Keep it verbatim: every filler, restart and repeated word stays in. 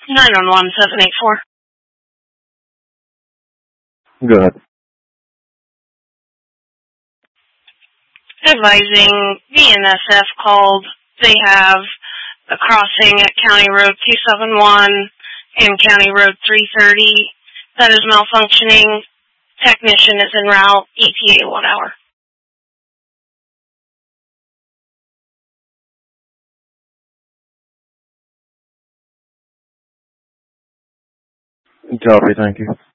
nine one one, seven eight four. Go ahead. Advising B N S F called. They have a crossing at County Road two seventy-one and County Road three thirty that is malfunctioning. Technician is en route. E T A one hour. Copy, thank you.